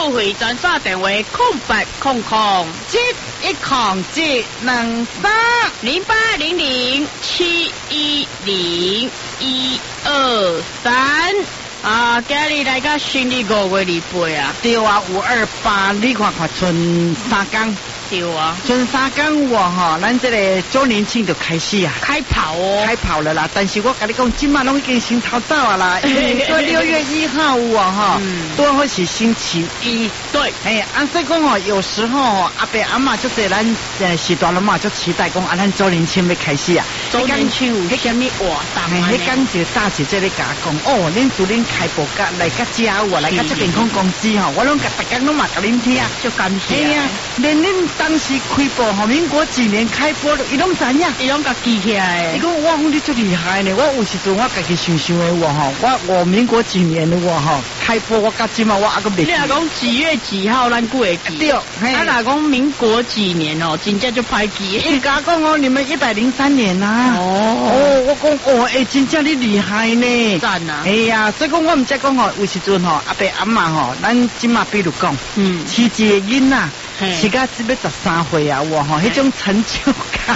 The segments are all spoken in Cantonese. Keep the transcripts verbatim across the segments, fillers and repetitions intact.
付费专线电话空八空空一一空一两三零八零零七一零一二三。啊，今日来到新历五月二八啊， 对啊，五二八，你看看春三天， 对啊， 春三天我哈，咱这个周年庆就开始啊， 开跑哦， 开跑了啦。但是我跟你讲，今晚拢已经先逃走啊啦，因为说六月一号我哈，多会是星期一， 对， 哎，按说讲哦，有时候阿伯阿妈就是咱呃时段了嘛，就期待讲啊，咱周年庆要开始啊， 周年庆有虾米活动？ 迄感觉大姐这里甲讲，哦，恁主恁开播甲来甲家我来甲这健康公司吼，我拢甲大家拢嘛甲恁听， 就感谢。 哎呀，连恁当时开播吼，民国几年开播的，伊拢知影， 伊拢甲记起来。 伊讲哇，你最厉害呢！我有时阵我家己想想的我吼，我我民国几年的我吼，开播我甲今嘛我还个未记。 你若讲几月几号，咱顾会记。 对，啊若讲民国几年哦，真正就歹记。 伊甲讲哦，你们一百零三年呐。 哦。 哦，我讲哦，哎，真正你厉害呢。 赞啊！ 哎呀，所以讲我毋才讲吼，有时阵吼，阿伯阿嬷吼，咱今嘛比如讲，嗯，饲一个囡仔。是甲只要十三岁啊，我吼，迄种成就感。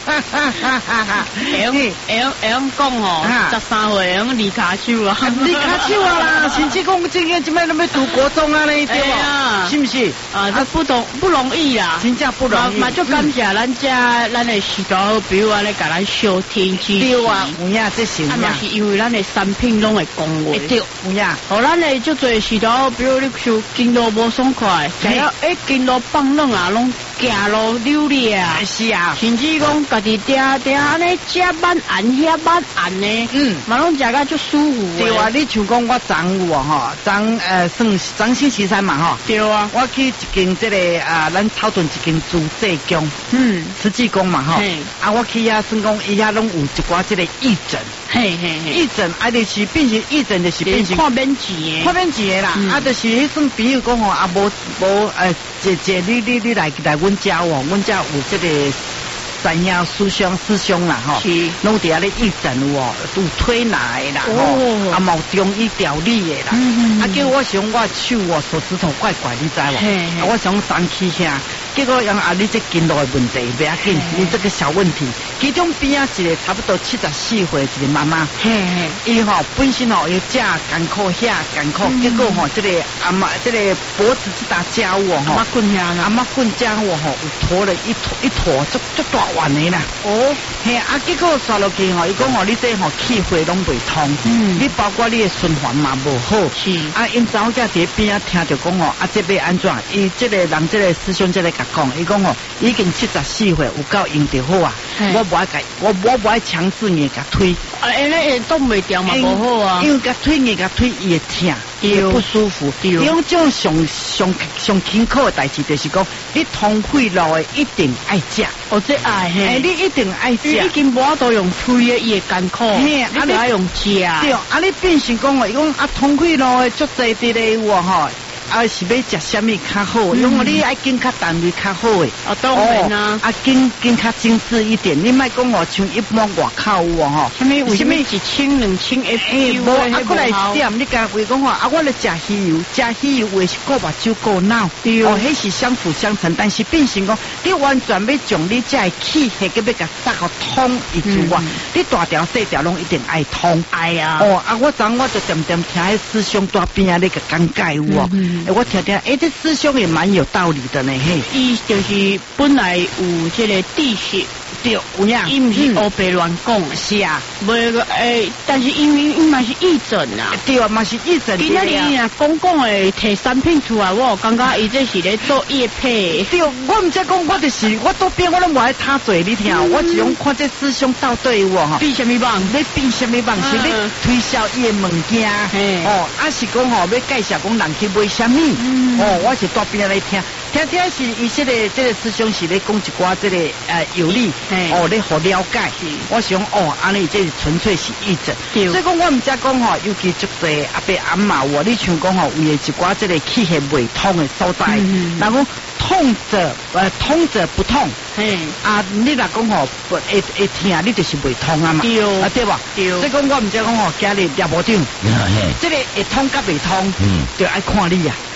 会用会用会用讲吼，十三岁用离卡手啊， 离卡手啊啦，甚至讲今个即摆都要读国中啊嘞，对无？是不是？ 啊，这不懂不容易啦， 真正不容易。 嘛就感谢咱遮咱的许多，比如安尼甲咱收听支持。 对啊，有影这是有影。 啊，是因为咱的产品拢会讲话。 对，有影。 好，咱的就做许多，比如你收经路无爽快，想要诶经路。放冷啊，拢行路溜咧啊， 是啊， 甚至讲家己嗲嗲安尼食晚暗遐晚暗呢，嗯，嘛拢食甲足舒服。 对啊，你像讲我昨有吼，昨呃算昨星期三嘛吼， 对啊， 我去一间这个啊，咱讨论一间朱济宫，嗯，慈济宫嘛吼，啊，我去遐算讲伊遐拢有一寡这个义诊。 嘿嘿嘿， 义诊啊，就是变成义诊，就是变成看免钱的， 看免钱的啦。啊，就是迄算比如讲吼，啊无无呃，姐姐你你你来来阮家哦，阮家有这个三兄师兄师兄啦吼，拢伫遐咧义诊哦，有推拿的啦，哦，啊毛中医调理的啦，啊叫我想我手哦手指头怪怪，你知无？啊我想上去遐。结果让啊，你这经络的问题不要紧，你这个小问题，其中边啊一个差不多七十四岁一个妈妈，嘿嘿，伊吼本身吼要遮艰苦遐艰苦，结果吼这个阿妈这个脖子这搭家伙吼，阿妈棍遐，阿妈棍家伙吼有拖了一坨一坨足足大碗的啦，哦，嘿啊，结果刷落去吼，伊讲吼你这吼气血拢袂通，嗯，你包括你的循环嘛无好，是啊，因早家伫边啊听着讲吼，啊这要安怎？伊这个人这个师兄这个甲讲，伊讲吼，已经七十四岁，有够用就好啊！我不爱甲，我我不爱强制你甲推。 啊，因为动袂掉嘛，无好啊。 因为甲推你甲推，伊会痛，伊会不舒服。伊种种上上上辛苦的代志，就是讲你通血路的一定爱食。 哦，这爱嘿， 你一定爱食。 已经无都用推的，伊会艰苦。嘿，啊你爱用食。 对，啊你变成讲哦，伊讲啊通血路的足济伫咧有吼。啊，是要食什么较好？因为你爱经较单位较好诶。 哦，当然啊。 啊，经经较精致一点，你莫讲哦，像一般外口有吼。 什么？什么一千两千 F U？ 无啊，过来点，你讲话讲话啊，我咧食鱼油，食鱼油为是过目睭过脑。对。哦，迄是相辅相成，但是变成讲，你完全要将你这个气血给要甲塞互通以之外，你大条细条拢一定爱通。 哎呀。 哦，啊，我昨我就点点听迄师兄在边啊咧个讲解有哦。欸、我听听，哎、欸，这师兄也蛮有道理的呢，嘿。 伊就是本来有这个地势， 对，有影， 伊毋是黑白乱讲， 是啊， 无个诶，但是因为伊嘛是义诊啊， 对啊，嘛是义诊。 今仔日啊，讲讲诶，摕产品出来，我感觉伊这是咧做业配。 对，我毋则讲，我就是我多边我都无爱插嘴，你听，嗯、我只用看这师兄到对我哈。 比什么棒？ 你比什么棒？是你推销伊诶物件，哦，啊是讲吼要介绍讲人去买什么？嗯、哦，我是多边来听，听听是伊这个这个师兄是咧讲一寡这个呃有理，哦咧好了解。我想哦，安尼这是纯粹是义诊。所以讲我毋则讲吼，尤其足济阿伯阿嬷，我你像讲吼，为了一寡这个气血未通的所在，然后痛者呃通者不痛，嘿啊，你若讲吼会会痛，你就是未通啊嘛，对啊对吧？对。所以讲我毋则讲吼，今日业务长，这个会通甲未通，嗯，就爱看你啊。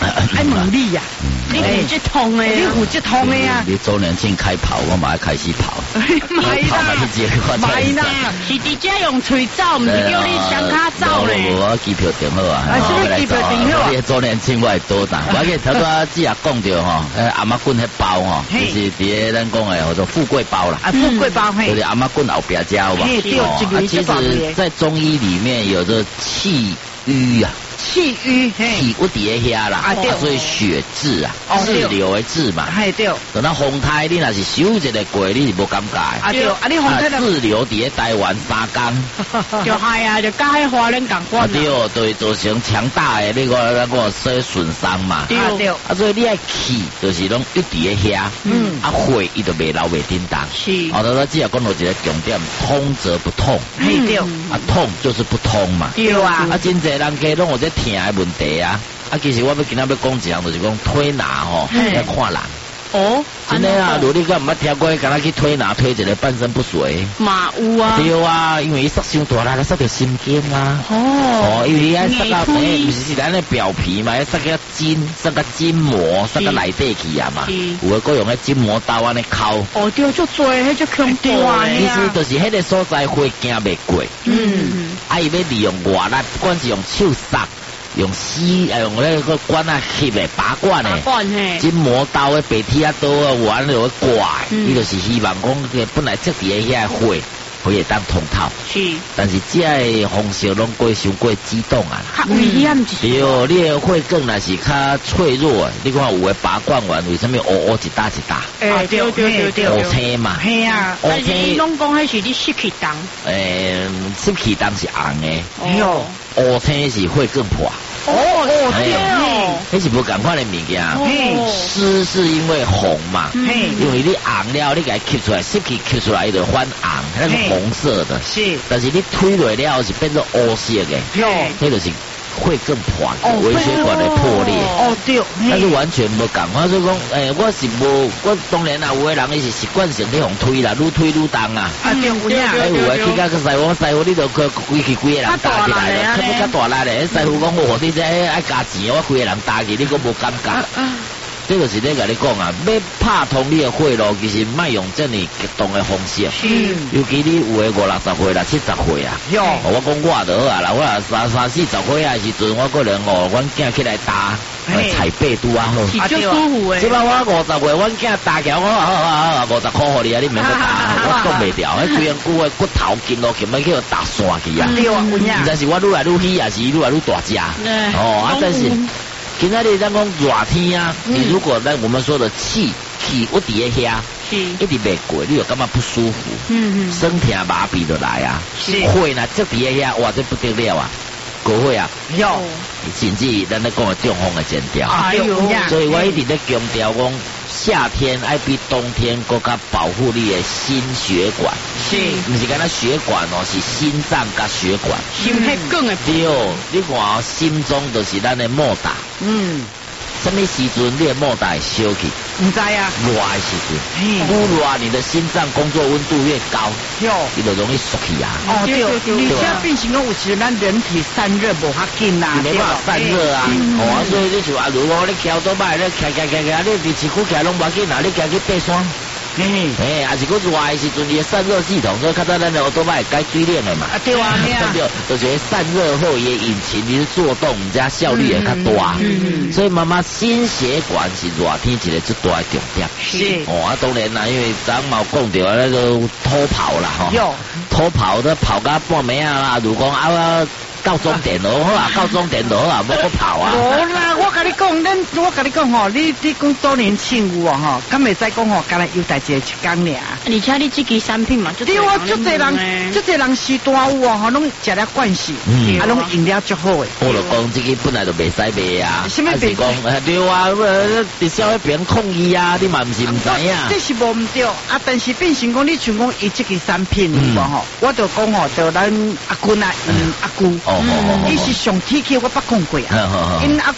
爱问你呀， 你有这通的， 你有这通的呀？ 你周年庆开跑，我马上开始跑。 买啦，买啦， 是直接用嘴走，唔是叫你双卡走咧。 我机票订好啊， 啊，什么机票订好啊？ 你周年庆我会多打，我记头拄只也讲着吼，诶阿妈棍迄包吼，就是伫咱讲诶叫做富贵包啦。 啊，富贵包嘿， 就是阿妈棍后边只有嘛。哦，其实在中医里面有着气瘀啊。 气瘀， 气郁伫遐啦，啊，所以血滞啊，滞留的滞嘛， 系对。 等到风台你若是收一个过，你是无感觉。 啊对，啊你风台滞留伫台湾三工， 就系啊，就甲迄花莲共款。 啊对，就会造成强大的那个那个说损伤嘛。 对对。啊所以你爱气就是拢郁伫遐，嗯，啊血伊就袂流袂叮当。 是。 哦，咱只要讲到一个重点，通则不痛。 嘿对。 啊痛就是不通嘛。 对啊。 啊真侪人家拢有这疼的问题啊！啊，其实我要今仔要讲一项，就是讲推拿吼，要看人。 哦， 真的啊，如果你敢毋捌听过，敢若去推拿推一个半身不遂。 嘛有啊。 对啊，因为伊塞伤大力，塞到神经啊。 哦。 哦，因为伊爱塞到诶，毋是是咱的表皮嘛，要塞个筋，塞个筋膜，塞个内底去啊嘛。有诶，搁用迄筋膜刀安尼敲。 哦，对，足做迄足恐怖啊！ 其实就是迄个所在血行袂过。嗯。啊，伊要利用外力，不管是用手塞。用吸，用那个管啊吸的拔管的，筋膜刀的白铁啊刀啊，完了会刮，伊就是希望讲本来积伫遐血，可以当通透。是，但是这个方式拢过伤过激动啊， 较危险。 对，你的血管若是较脆弱，你看有的拔管完为什么乌乌一搭一搭？ 哎，对对对对， 乌青嘛。 系啊， 但是伊拢讲迄是你湿气重。 诶，湿气重是红的。 哦。 乌青是血更破。 哦哦对哦， 那是无共款的物件。湿是因为红嘛，因为你红了，你给它吸出来，湿气吸出来就翻红，那是红色的。是，但是你推落了是变成乌色的，那就是会更破，微血管的破裂。哦对，但是完全无共款。所以讲，诶，我是无，我当然啦，有的人伊是习惯性咧用推啦，愈推愈重啊。啊对，有影。哎，有的去到去师傅，师傅你就规规起规个人打起来了，较不较大力咧？师傅讲我你这爱加钱，我规个人打起，你讲无感觉。这就是咧甲你讲啊，要拍通你的血路，其实莫用这么激动的方式。嗯。尤其你有诶五六十岁啦、七十岁啊。哟。我讲我就好啊啦，我三三四十岁啊时阵，我个人哦，阮囝起来打，踩背拄啊好。 是最舒服诶。 即摆我五十岁，阮囝打起来，我好好好五十箍互你啊，你免去打，我挡袂掉。迄规样骨诶骨头筋咯，根本去打散去啊。对啊，有影。但是我愈来愈喜，也是愈来愈大只。哦，啊，但是。今仔日咱讲热天啊，嗯、你如果咱我们说的气气郁伫遐，一直袂过，你就感觉不舒服，嗯嗯，身体麻痹就来啊，血呢积伫遐，哇，这不得了啊，国会啊，有，甚至咱咧讲的中风的前兆，哎呦，所以我一直咧强调讲。夏天爱比冬天更加保护你的心血管，是，不是干那血管哦，是心脏加血管， 心血管的对，你看哦，心中就是咱的莫打，嗯，什么时阵你的莫打会烧去？ 唔知啊， 热的时阵，愈热你的心脏工作温度越高，哟，你就容易缩起啊。 哦对，而且变成讲有时咱人体散热无较紧啊， 没办法散热啊，哦，所以你就啊，如果你骑倒摆，你骑骑骑骑，你伫市区骑拢无要紧啊，你骑去爬山。嘿，哎，还是个热的时阵，伊的散热系统，所以看到咱的多摆该水冷的嘛。啊，对啊，对啊，就是散热后，伊引擎你是做动，人家效率也较大。嗯嗯。所以妈妈心血管是热天一个最大的重点。是。哦，啊，当然啦，因为咱冇讲到那个偷跑啦，吼。有。偷跑的跑到半暝啊，如果啊。到终点就好啊，到终点就好啊，无搁跑啊。 无啦，我甲你讲，咱我甲你讲吼，你你讲周年庆有哦吼，敢袂使讲吼，干来优待一个一天尔。 而且你这支产品嘛， 对啊，足侪人，足侪人时段有哦吼，拢食了惯势，啊，拢用了足好诶。 我就讲这个本来就袂使卖啊， 什么袂讲？对啊，伫消迄边抗议啊，你嘛毋是毋知影。 这是无毋对啊，但是变成讲你像讲伊这个产品有无吼，我就讲吼，就咱阿君啊，嗯，阿姑。哦，伊是上铁气，我捌讲过啊。因阿姑做铁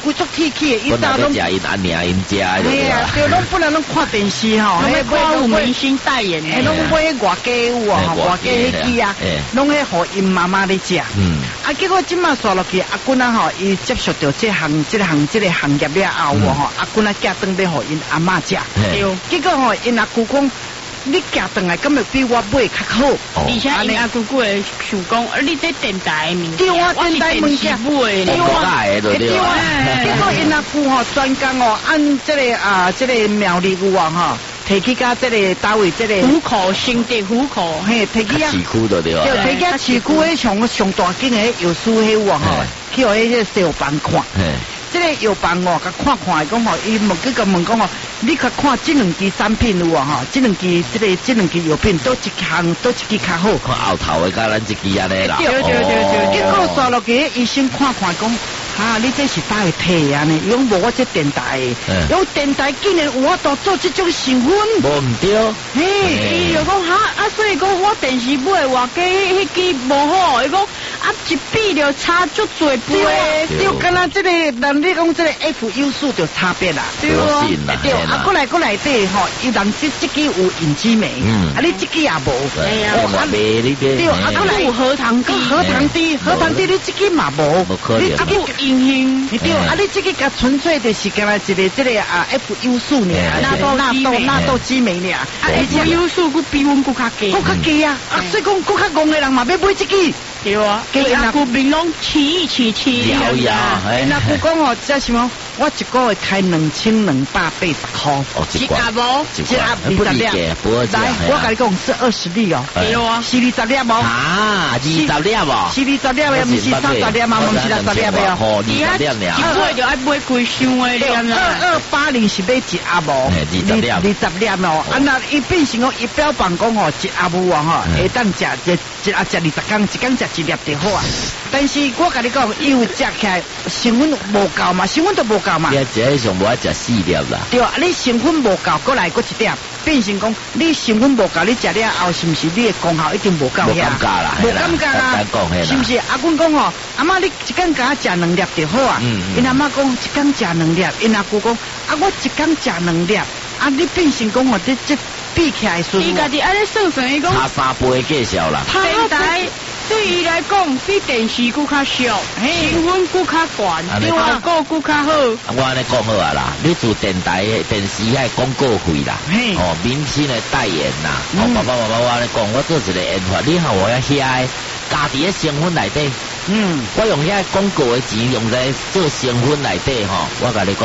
气气， 伊大拢食因阿娘因食的。 哎呀，对，拢本来拢看电视吼， 迄看有明星代言的， 拢买外家有啊，外家迄支啊，拢迄互因妈妈咧食。嗯。啊，结果即马刷落去，阿君啊吼，伊接触到这行、这个行、这个行业了后吼，阿君啊寄转要互因阿嬷食。对。结果吼，因阿姑讲。你夹转来，根本比我买较好。 而且因阿姑姑会想讲，而你这电台的物件， 对啊，电台物件， 对啊， 对啊。结果因阿姑吼专工哦，按这个啊，这个苗栗有啊哈，提去甲这个单位这个虎口新的虎口， 嘿，提去啊， 市区的对啊， 对，提去啊，市区迄上上大间的药师迄有啊哈，去互迄个小班看。这个药房哦，甲看看讲吼，伊问佮佮问讲吼，你甲看这两支产品有啊哈，这两支这个这两支药品都一项都一支较好。 看后头的甲咱一支安尼啦。 对对对对。结果刷落去，医生看看讲，哈，你这是哪会摕啊呢？伊讲无我这电台，有电台竟然有我都做这种成分。 无唔对。 嘿，伊就讲哈，啊，所以讲我电视买外加迄支无好，伊讲啊一比就差足多倍。 就敢若这个人。你讲这个 F 优素就差别啦， 对啊， 对啊，过来过来底吼，伊人这这支有隐基酶，啊，你这支也无， 哎呀，啊， 对啊，过来有核糖低， 核糖低，核糖低，你这支嘛无， 你啊不阴性， 对啊，你这个甲纯粹的是干啦一个这个啊 F 优素呢， 纳豆纳豆纳豆激酶呢，啊 F 优素佮比阮佮较低， 佮较低啊，啊，所以讲佮较戆的人嘛要买这支。 对啊，阿姑面拢起一起起， 摇摇， 阿姑讲哦，这什么？我一个月开两千两百八十块， 一盒无， 一盒二十粒，来，我跟你讲是二十粒哦， 对啊， 是二十粒无？ 啊，二十粒无？ 是二十粒的，不是三十粒嘛？不是六十粒的哦，二十粒了， 一买就爱买几箱的粒啦。 二二八零是买一盒无？ 二十粒， 二十粒哦，啊那伊变成讲伊标榜讲哦，一盒有啊哈，会当食一一啊食二十天，一天食一粒就好啊。但是我跟你讲，因为食起来成分无够嘛，成分都无够嘛。 你这上无爱食四粒啦。 对啊，你成分无够，过来过一点，变成讲你成分无够，你食了后是毋是你的功效一定无够呀？ 无感觉啦， 无感觉啦，是毋是？阿公讲哦，阿妈你一天甲我食两粒就好啊。嗯嗯。因阿妈讲一天食两粒，因阿姑讲啊我一天食两粒，啊你变成讲哦，这这比起来说， 伊家己安尼算算，伊讲差三倍计数啦。 电台对伊来讲比电视佫较俗，成分佫较悬，对啊，个佫较好。 我安尼讲好啊啦，你做电台、电视遐广告费啦，哦，明星的代言啦，哦，爸爸妈妈我安尼讲，我做一个研发，你看我要遐家己的成分内底，嗯，我用遐广告的钱用在做成分内底吼，我甲你讲。